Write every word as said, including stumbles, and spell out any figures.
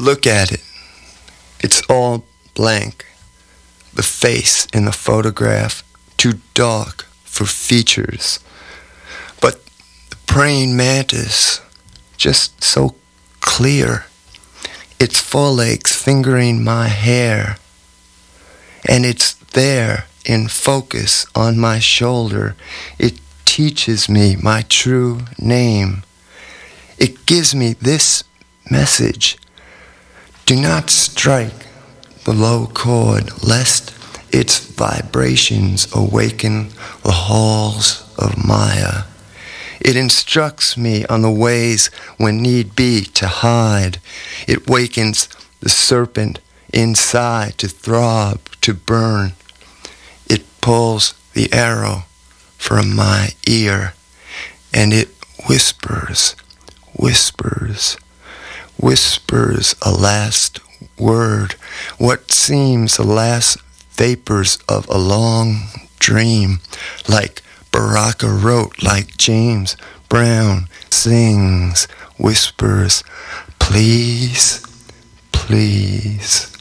look at it. It's all blank. The face in the photograph, too dark for features. But the praying mantis, just so clear. Its forelegs fingering my hair. And it's there in focus on my shoulder. It teaches me my true name. It gives me this message. Do not strike the low chord, lest its vibrations awaken the halls of Maya. It instructs me on the ways when need be to hide. It wakens the serpent inside to throb, to burn. It pulls the arrow from my ear, and it whispers, whispers, whispers a last word, what seems the last vapors of a long dream, like Baraka wrote, like James Brown sings, whispers, please, please.